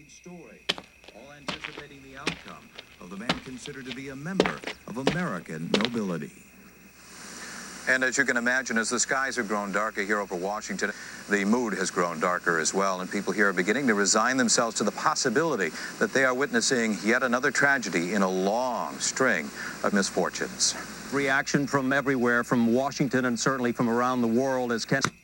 story, all anticipating the outcome of the man considered to be a member of American nobility. And as you can imagine, as the skies have grown darker here over Washington, the mood has grown darker as well, and people here are beginning to resign themselves to the possibility that they are witnessing yet another tragedy in a long string of misfortunes. Reaction from everywhere, from Washington and certainly from around the world, as Ken...